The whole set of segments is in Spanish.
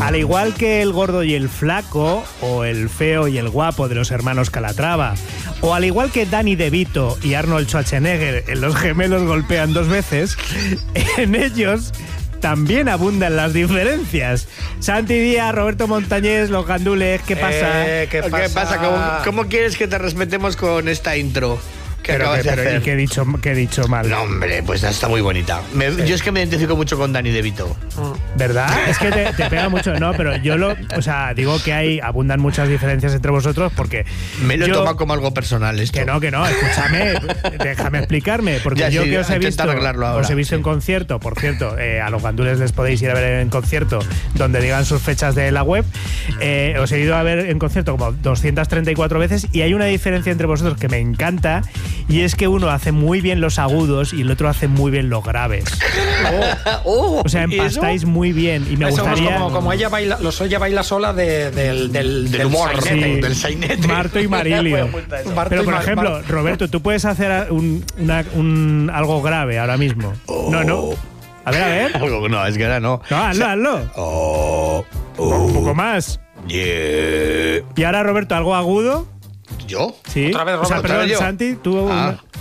al igual que el gordo y el flaco, o el feo y el guapo de los hermanos Calatrava, o al igual que Danny DeVito y Arnold Schwarzenegger en Los gemelos golpean dos veces, en ellos también abundan las diferencias. Santi Díaz, Roberto Montañés, Los Gandules, ¿qué pasa? ¿Qué pasa? ¿Cómo quieres que te respetemos con esta intro? ¿Y qué he dicho mal? No, hombre, pues está muy bonita. Yo es que me identifico mucho con Danny DeVito. ¿Verdad? Es que te pega mucho. No, pero yo digo que abundan muchas diferencias entre vosotros porque... Me lo he tomado como algo personal esto. Que no, escúchame, déjame explicarme, porque ya, yo sí, que os he visto en concierto, por cierto, a Los Gandules les podéis ir a ver en concierto donde digan sus fechas de la web. Os he ido a ver en concierto como 234 veces y hay una diferencia entre vosotros que me encanta. Y es que uno hace muy bien los agudos y el otro hace muy bien los graves. O sea, empastáis muy bien. Y me gustaría... Como ella baila sola del humor, sí, del sainete. Marto y Marilio. Pero, por ejemplo, Roberto, tú puedes hacer algo grave ahora mismo. No. A ver. No, es que ahora no. No, hazlo. Un poco más. Yeah. Y ahora, Roberto, algo agudo. ¿Yo? Sí. Otra vez, Roberto. O sea, perdón, Santi, tú...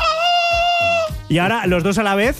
Y ahora, los dos a la vez.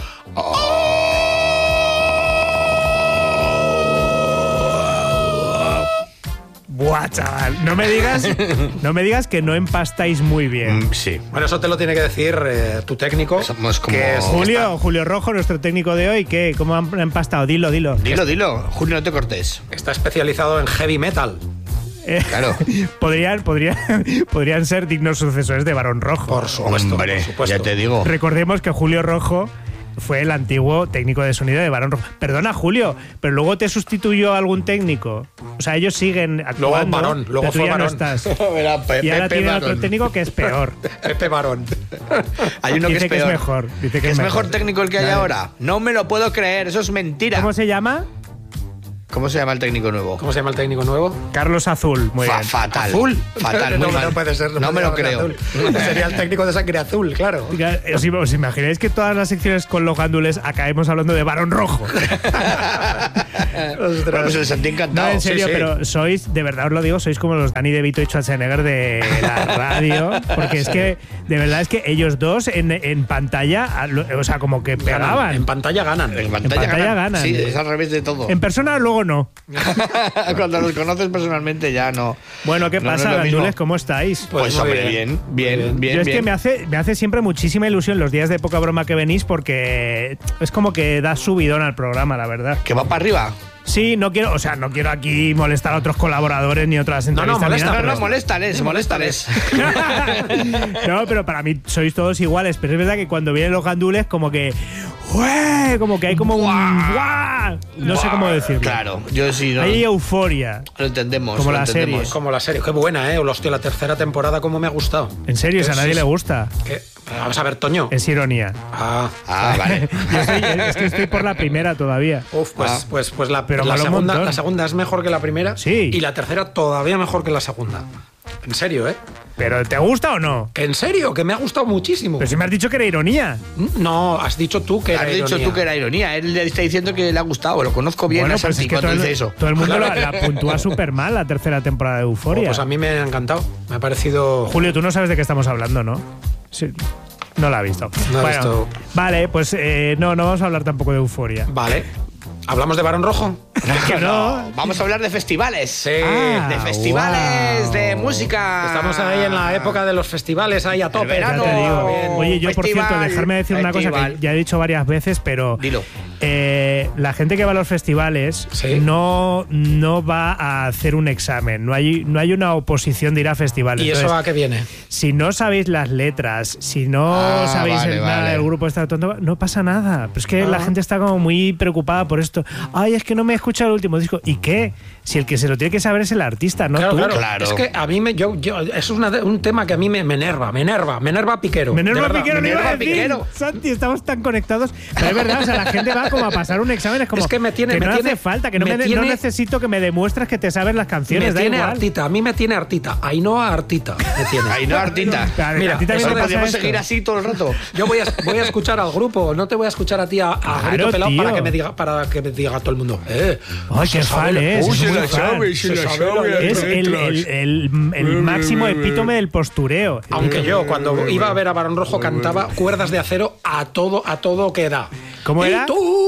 Buah, chaval. No me digas que no empastáis muy bien. Sí. Bueno, eso te lo tiene que decir tu técnico. Somos como... que es Julio Rojo, nuestro técnico de hoy. ¿Qué? ¿Cómo han empastado? Dilo. Dilo. Julio, no te cortes. Está especializado en heavy metal. Claro. podrían ser dignos sucesores de Barón Rojo. Por supuesto. Hombre, ya te digo. Recordemos que Julio Rojo fue el antiguo técnico de sonido de Barón Rojo. Perdona, Julio, pero luego te sustituyó algún técnico. O sea, ellos siguen actuando. Luego fue Barón. No estás. Y ahora tiene otro técnico que es peor. Pepe Barón. Hay uno dice que es peor. Dice que es mejor técnico el que hay ahora. No me lo puedo creer, eso es mentira. ¿Cómo se llama? ¿Cómo se llama el técnico nuevo? ¿Cómo se llama el técnico nuevo? Carlos Azul. Muy bien. Fatal. ¿Azul? Fatal, muy mal. No puede ser. No me lo creo. Sería el técnico de sangre azul, claro. ¿Os imagináis que todas las secciones con Los Gandules acabemos hablando de Barón Rojo? Bueno, pues les sentí encantado. No, en serio, sí. pero sois, de verdad os lo digo, sois como los Danny DeVito y Schwarzenegger de la radio, porque es que, de verdad, es que ellos dos en pantalla, o sea, como que pegaban. En pantalla ganan. En pantalla ganan. Sí, es al revés de todo. En persona luego no. Cuando los conoces personalmente ya no. Bueno, ¿qué pasa, Gandules? ¿Cómo estáis? Pues hombre, bien. Yo es que me hace siempre muchísima ilusión los días de poca broma que venís, porque es como que da subidón al programa, la verdad. ¿Que va para arriba? Sí, no quiero aquí molestar a otros colaboradores ni otras entrevistas. No, moléstales. No, pero para mí sois todos iguales. Pero es verdad que cuando vienen Los Gandules, como que hay como un ¡guau! No sé cómo decirlo. Claro, yo sí. No, hay euforia. Lo entendemos. Como la serie. Como la serie. Qué buena, ¿eh? Hostia, la tercera temporada, cómo me ha gustado. En serio, a nadie le gusta. ¿Qué? Vamos a ver, Toño. Es ironía. Vale. Es que estoy por la primera todavía. Pues la segunda es mejor que la primera. Sí. Y la tercera todavía mejor que la segunda. En serio, ¿eh? ¿Pero te gusta o no? En serio, que me ha gustado muchísimo. Pero si me has dicho que era ironía. No, has dicho tú que era ironía. Has dicho tú que era ironía. Él le está diciendo que le ha gustado. Lo conozco bien. Bueno, pues es que todo el mundo la puntúa súper mal la tercera temporada de Euforia. Pues a mí me ha encantado. Me ha parecido... Julio, tú no sabes de qué estamos hablando, ¿no? Sí. No la ha visto. Visto. Vale, pues no vamos a hablar tampoco de Euforia. Vale. ¿Hablamos de Barón Rojo? Que no. Vamos a hablar de festivales. Sí. De festivales, de música. Estamos ahí en la época de los festivales, ahí a tope. Verano. Ya te digo. Bien. Oye, yo Festival, por cierto, dejarme decir una cosa que ya he dicho varias veces, pero... Dilo. La gente que va a los festivales no va a hacer un examen. No hay una oposición de ir a festivales. ¿Y eso entonces, a qué viene? Si no sabéis las letras, si no sabéis nada del grupo está tonto, no pasa nada. Pero es que la gente está como muy preocupada por esto. Ay, es que no me he escuchado el último disco. ¿Y qué? Si el que se lo tiene que saber es el artista, ¿no? Claro. Es que a mí eso es un tema que a mí me enerva Piquero. Me enerva Piquero. Santi, estamos tan conectados. Pero es verdad, o sea, la gente va como a pasar un examen, es como es que no hace falta, que no necesito que me demuestres que te sabes las canciones. Me tiene hartita, a mí me tiene hartita. Ainhoa hartita me tiene. Ainhoa hartita. Mira, podemos seguir así todo el rato. Yo voy a escuchar al grupo, no te voy a escuchar a ti a grito pelado para que me diga todo el mundo. Ay, qué fan es. Es el máximo epítome del postureo. Aunque yo, cuando iba a ver a Barón Rojo, cantaba Cuerdas de Acero a todo que da. ¿Cómo era?